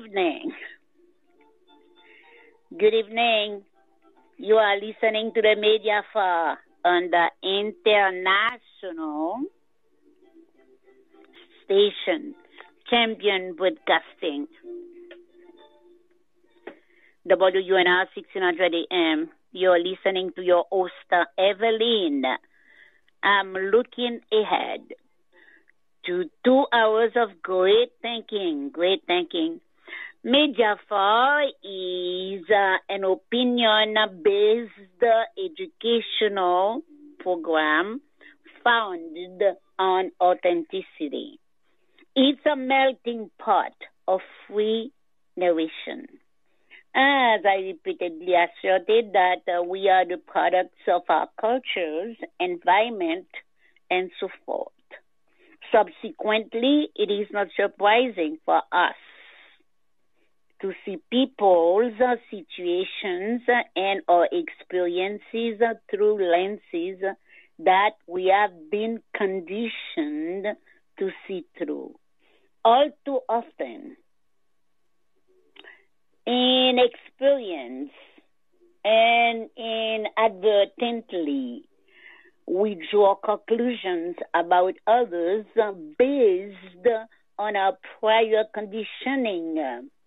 evening. Good evening. You are listening to the Media for on the international station, Champion Broadcasting, WNR 1600 AM. You're listening to your host, Evelyn. I'm looking ahead to 2 hours of great thinking. Mediafor is an opinion-based educational program founded on authenticity. It's a melting pot of free narration. As I repeatedly asserted that we are the products of our cultures, environment, and so forth. Subsequently, it is not surprising for us to see people's situations and or experiences through lenses that we have been conditioned to see through. All too often, in experience and inadvertently, we draw conclusions about others based on our prior conditioning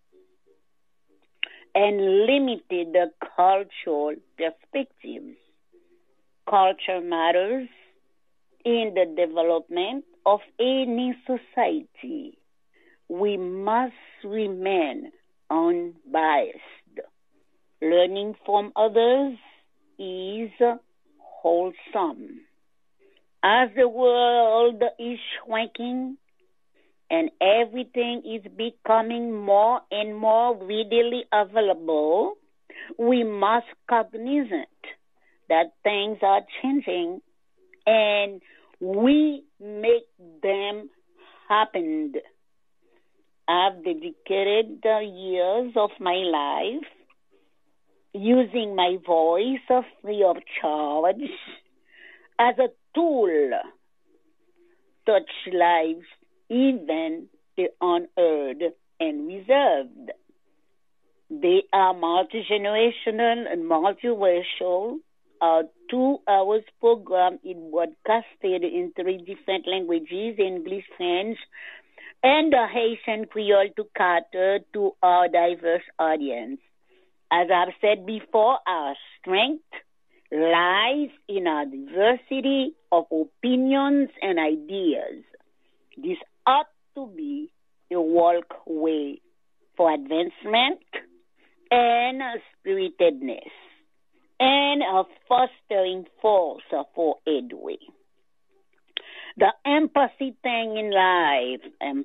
and limited cultural perspectives. Culture matters in the development of any society. We must remain unbiased. Learning from others is wholesome. As the world is shrinking and everything is becoming more and more readily available, we must cognizant that things are changing and we make them happen. I've dedicated the years of my life using my voice free of charge as a tool to touch lives, even the unheard and reserved. They are multi-generational and multiracial. Our 2 hours program is broadcasted in 3 different languages, English, French, and the Haitian Creole to cater to our diverse audience. As I've said before, our strength lies in our diversity of opinions and ideas. This ought to be a walkway for advancement and spiritedness and a fostering force for headway. The impossible thing in life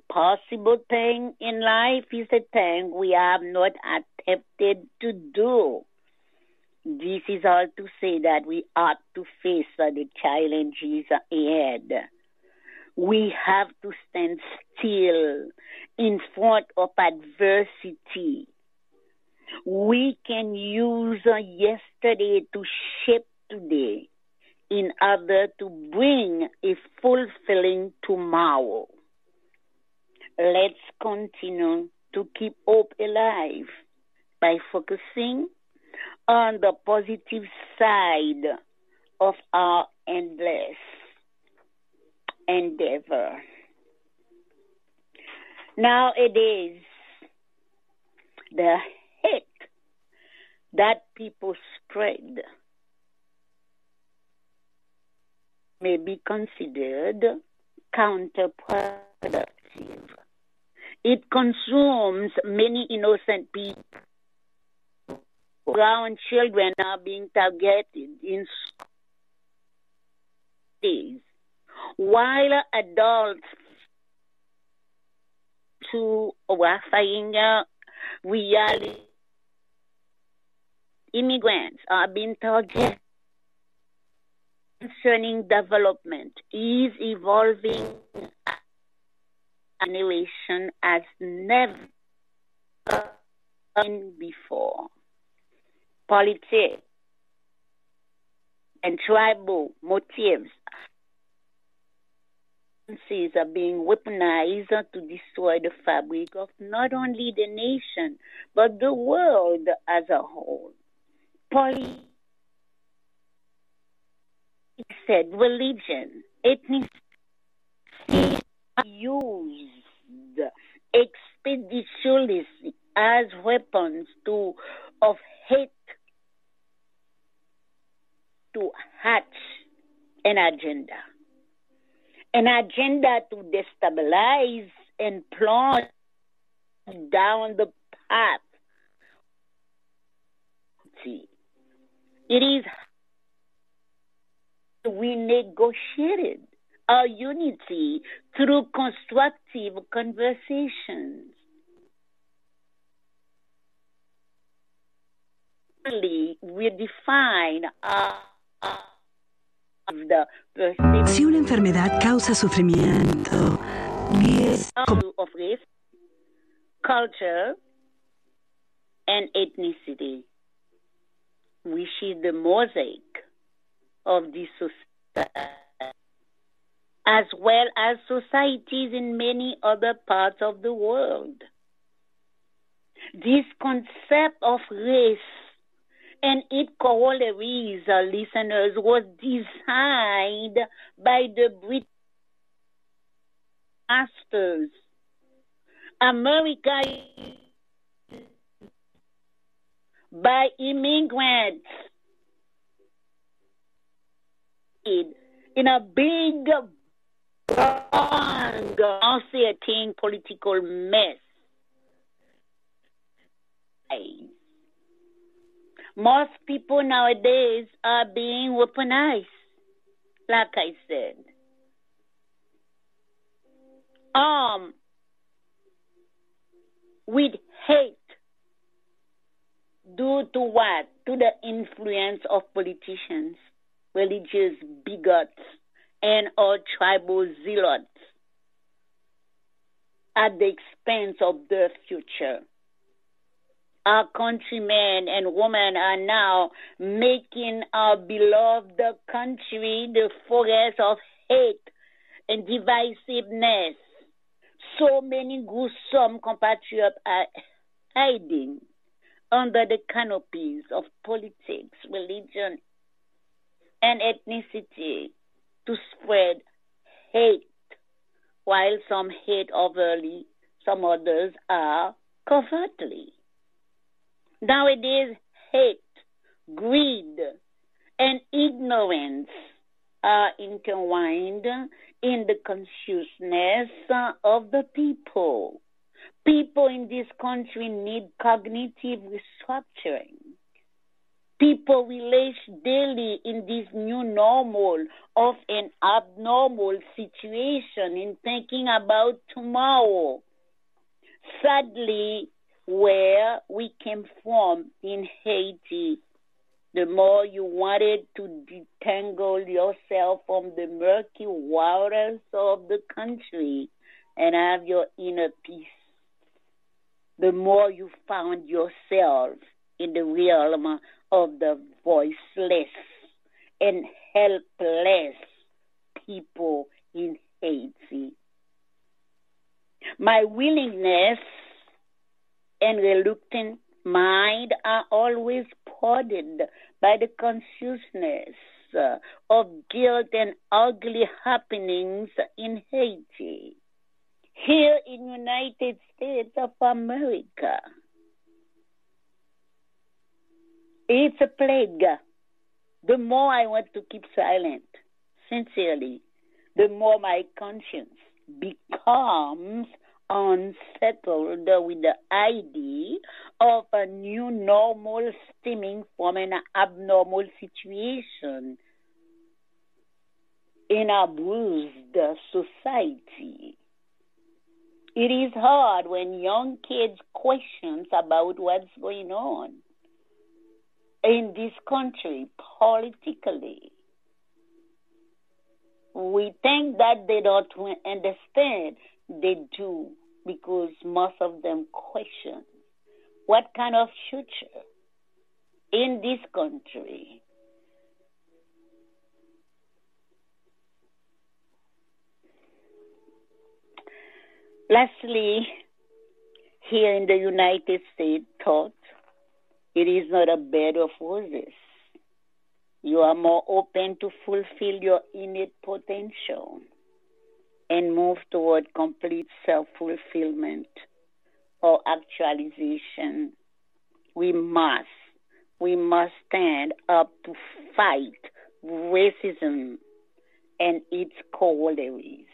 is a thing we have not attempted to do. This is all to say that we ought to face the challenges ahead. We have to stand still in front of adversity. We can use yesterday to shape today in order to bring a fulfilling tomorrow. Let's continue to keep hope alive by focusing on the positive side of our endless endeavor. Nowadays, the hate that people spread may be considered counterproductive. It consumes many innocent people. Brown children are being targeted in days, while adults to warfaring reality immigrants are being targeted. Concerning development is evolving generation as never before. Politics and tribal motives are being weaponized to destroy the fabric of not only the nation, but the world as a whole. Politics said religion, ethnicity are used expeditiously as weapons of hate to hatch an agenda. An agenda to destabilize and plunge down the path. It is we negotiated our unity through constructive conversations. We define Si una enfermedad causa sufrimiento, of race, culture, and ethnicity, which is the mosaic of this society, as well as societies in many other parts of the world. This concept of race and its corollaries, listeners, was designed by the British masters. America by immigrants in a big, long, uncertain political mess. Most people nowadays are being weaponized, like I said. With hate due to what? To the influence of politicians, religious bigots, and or tribal zealots at the expense of their future. Our countrymen and women are now making our beloved country the forest of hate and divisiveness. So many gruesome compatriots are hiding under the canopies of politics, religion, and ethnicity to spread hate, while some hate overtly, some others are covertly. Nowadays, hate, greed, and ignorance are intertwined in the consciousness of the people. People in this country need cognitive restructuring. People relate daily in this new normal of an abnormal situation in thinking about tomorrow. Sadly, where we came from in Haiti, the more you wanted to detangle yourself from the murky waters of the country and have your inner peace, the more you found yourself in the realm of the voiceless and helpless people in Haiti. My willingness and reluctant mind are always prodded by the consciousness of guilt and ugly happenings in Haiti. Here in United States of America, it's a plague. The more I want to keep silent, sincerely, the more my conscience becomes unsettled with the idea of a new normal stemming from an abnormal situation in a bruised society. It is hard when young kids question about what's going on in this country politically. We think that they don't understand. They do, because most of them question what kind of future in this country. Lastly, here in the United States, thought it is not a bed of roses. You are more open to fulfill your innate potential and move toward complete self-fulfillment or actualization. We must, we must stand up to fight racism and its corollaries.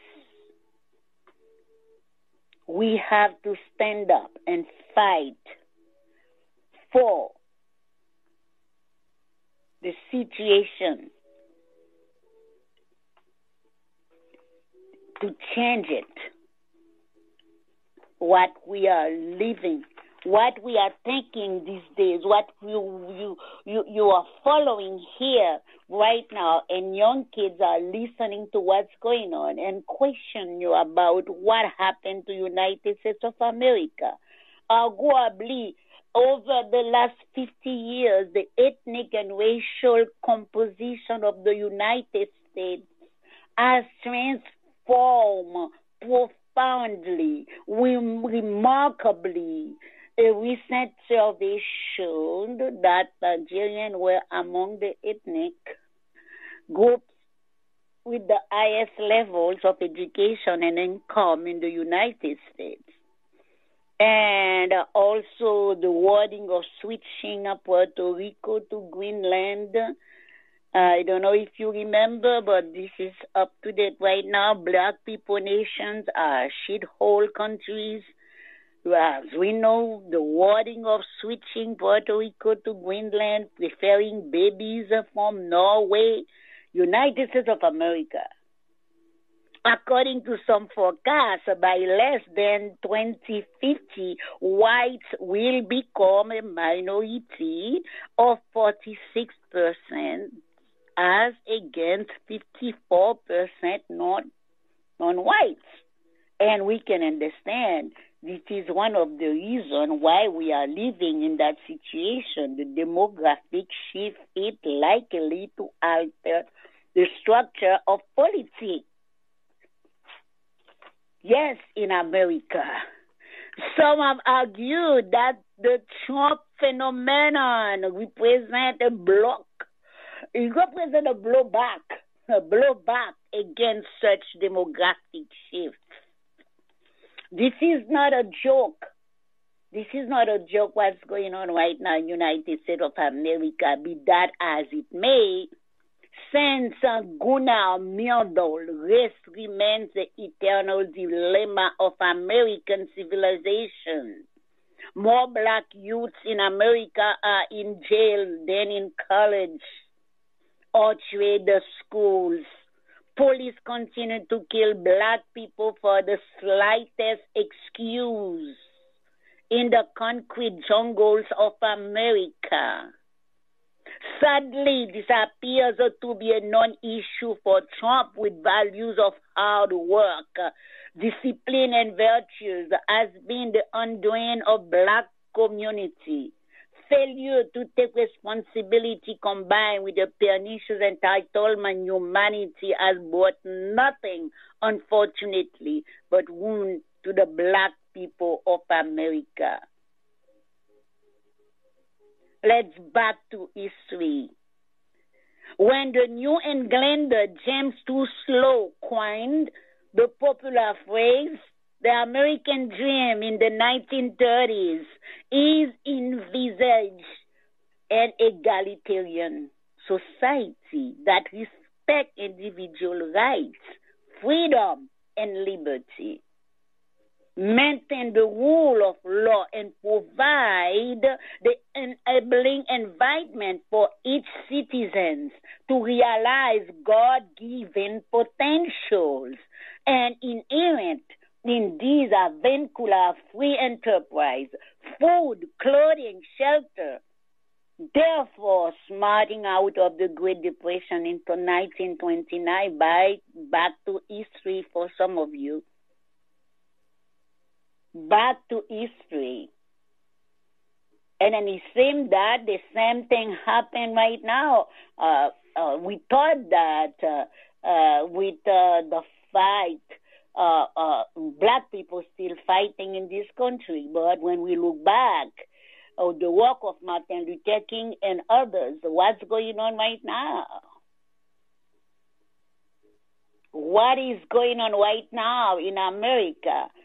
We have to stand up and fight for the situation to change it. What we are living, what we are thinking these days, what you are following here right now, and young kids are listening to what's going on and question you about what happened to United States of America. Arguably, over the last 50 years, the ethnic and racial composition of the United States has transformed profoundly, remarkably. A recent survey showed that Nigerians were among the ethnic groups with the highest levels of education and income in the United States. And also the wording of switching Puerto Rico to Greenland. I don't know if you remember, but this is up to date right now. Black people nations are shithole countries. As we know, the wording of switching Puerto Rico to Greenland, preferring babies from Norway, United States of America. According to some forecasts, by less than 2050, whites will become a minority of 46%, as against 54% non-whites. And we can understand this is one of the reasons why we are living in that situation. The demographic shift is likely to alter the structure of politics. Yes, in America. Some have argued that the Trump phenomenon represents a block. It represents a blowback against such demographic shifts. This is not a joke. This is not a joke what's going on right now in the United States of America, be that as it may. Since Gunnar Myrdal, race remains the eternal dilemma of American civilization. More black youths in America are in jail than in college or trade schools. Police continue to kill black people for the slightest excuse in the concrete jungles of America. Sadly, this appears to be a non-issue for Trump, with values of hard work, discipline, and virtues has been the undoing of black community. Failure to take responsibility combined with the pernicious entitlement humanity has brought nothing, unfortunately, but wound to the black people of America. Let's back to history. When the New Englander James Truslow coined the popular phrase, the American dream in the 1930s is envisaged an egalitarian society that respects individual rights, freedom, and liberty, maintain the rule of law, and provide the enabling environment for each citizen to realize God-given potentials and inherent in these avuncular free enterprise, food, clothing, shelter. Therefore, smarting out of the Great Depression into 1929, back to history for some of you. Back to history. And then it seems that the same thing happened right now. We thought that with the fight black people still fighting in this country. But when we look back, the work of Martin Luther King and others, what's going on right now? What is going on right now in America?